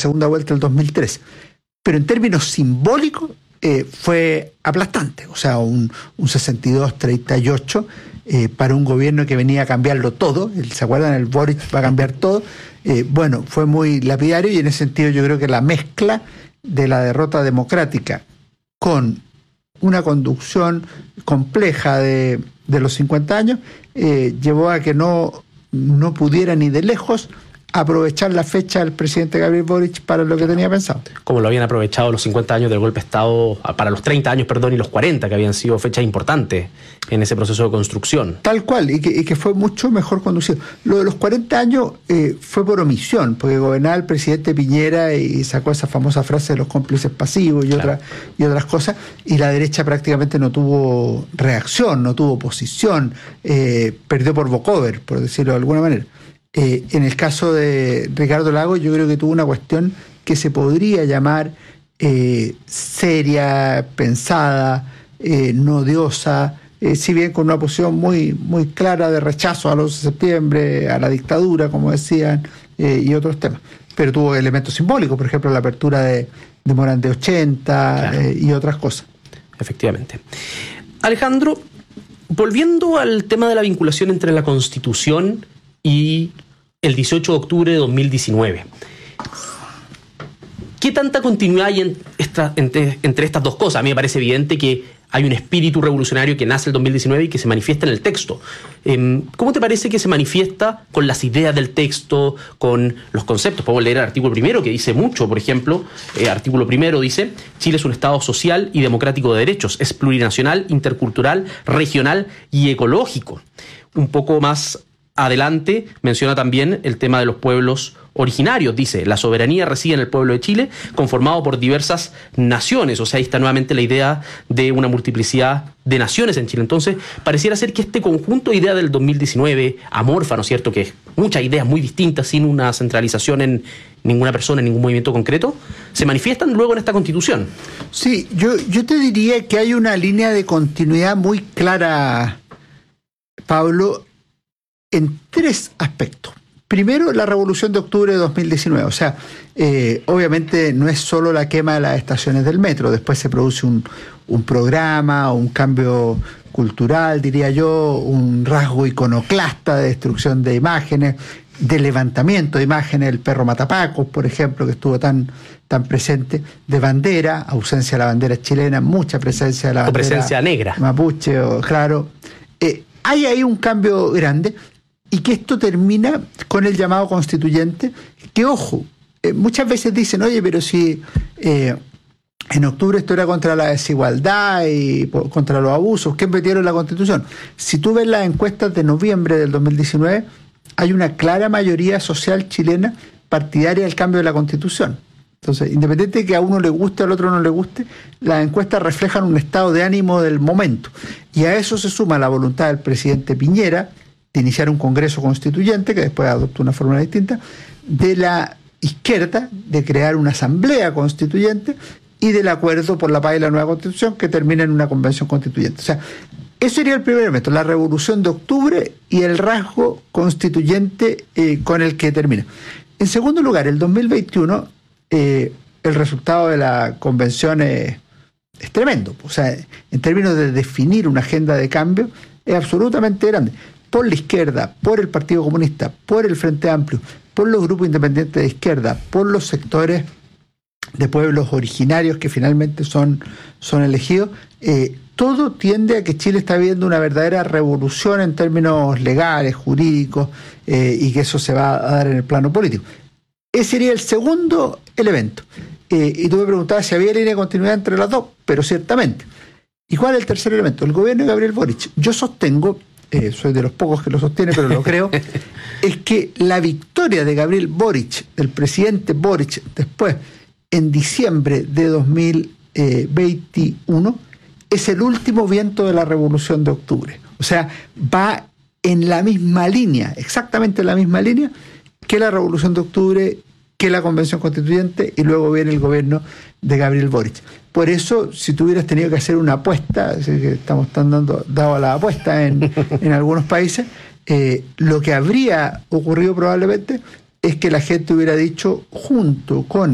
segunda vuelta del 2003. Pero en términos simbólicos fue aplastante, o sea, un 62-38 para un gobierno que venía a cambiarlo todo. ¿Se acuerdan? El Boric va a cambiar todo. Bueno, fue muy lapidario, y en ese sentido yo creo que la mezcla de la derrota democrática con una conducción compleja de los 50 años llevó a que no pudiera ni de lejos aprovechar la fecha del presidente Gabriel Boric para lo que tenía pensado. Como lo habían aprovechado los 50 años del golpe de Estado, para los 30 años, y los 40, que habían sido fechas importantes en ese proceso de construcción. Tal cual, y que fue mucho mejor conducido. Lo de los 40 años fue por omisión, porque gobernaba el presidente Piñera y sacó esa famosa frase de los cómplices pasivos y, claro, otras cosas, y la derecha prácticamente no tuvo reacción, no tuvo oposición, perdió por walkover, por decirlo de alguna manera. En el caso de Ricardo Lagos, yo creo que tuvo una cuestión que se podría llamar seria, pensada, no odiosa, si bien con una posición muy, muy clara de rechazo al 11 de septiembre, a la dictadura, como decían, y otros temas. Pero tuvo elementos simbólicos, por ejemplo, la apertura de Morandé 80, claro, y otras cosas. Efectivamente. Alejandro, volviendo al tema de la vinculación entre la Constitución y el 18 de octubre de 2019. ¿Qué tanta continuidad hay entre estas dos cosas? A mí me parece evidente que hay un espíritu revolucionario que nace el 2019 y que se manifiesta en el texto. ¿Cómo te parece que se manifiesta con las ideas del texto, con los conceptos? Podemos leer el artículo primero, que dice mucho. Por ejemplo, artículo primero dice: Chile es un Estado social y democrático de derechos. Es plurinacional, intercultural, regional y ecológico. Un poco más adelante menciona también el tema de los pueblos originarios. Dice: la soberanía reside en el pueblo de Chile, conformado por diversas naciones. O sea, ahí está nuevamente la idea de una multiplicidad de naciones en Chile. Entonces, pareciera ser que este conjunto de ideas del 2019, amorfa, ¿no es cierto?, que es muchas ideas muy distintas, sin una centralización en ninguna persona, en ningún movimiento concreto, se manifiestan luego en esta Constitución. Sí, yo te diría que hay una línea de continuidad muy clara, Pablo, en tres aspectos. Primero, la Revolución de Octubre de 2019. O sea, obviamente no es solo la quema de las estaciones del metro. Después se produce un programa, un cambio cultural, diría yo, un rasgo iconoclasta de destrucción de imágenes, de levantamiento de imágenes, el perro matapacos, por ejemplo, que estuvo tan presente, de bandera, ausencia de la bandera chilena, mucha presencia de la bandera, o presencia negra, mapuche, claro. Hay ahí un cambio grande. Y que esto termina con el llamado constituyente, que, ojo, muchas veces dicen: oye, pero si en octubre esto era contra la desigualdad y contra los abusos, ¿qué metieron en la Constitución? Si tú ves las encuestas de noviembre del 2019, hay una clara mayoría social chilena partidaria del cambio de la Constitución. Entonces, independiente de que a uno le guste, al otro no le guste, las encuestas reflejan un estado de ánimo del momento. Y a eso se suma la voluntad del presidente Piñera de iniciar un Congreso Constituyente, que después adoptó una fórmula distinta, de la izquierda de crear una Asamblea Constituyente, y del acuerdo por la paz y la nueva Constitución, que termina en una Convención Constituyente. O sea, ese sería el primer elemento, la Revolución de Octubre y el rasgo constituyente con el que termina. En segundo lugar, el 2021, el resultado de la Convención es tremendo. O sea, en términos de definir una agenda de cambio, es absolutamente grande. Por la izquierda, por el Partido Comunista, por el Frente Amplio, por los grupos independientes de izquierda, por los sectores de pueblos originarios que finalmente son elegidos, todo tiende a que Chile está viviendo una verdadera revolución en términos legales, jurídicos, y que eso se va a dar en el plano político. Ese sería el segundo elemento. Y tú me preguntabas si había línea de continuidad entre las dos, pero ciertamente. ¿Y cuál es el tercer elemento? El gobierno de Gabriel Boric. Yo sostengo, soy de los pocos que lo sostiene, pero lo creo, es que la victoria de Gabriel Boric, del presidente Boric, después, en diciembre de 2021, es el último viento de la Revolución de Octubre. O sea, va en la misma línea, exactamente en la misma línea, que la Revolución de Octubre, que la Convención Constituyente, y luego viene el gobierno de Gabriel Boric. Por eso, si tú hubieras tenido que hacer una apuesta, así que estamos dado a la apuesta en algunos países, lo que habría ocurrido probablemente es que la gente hubiera dicho, junto con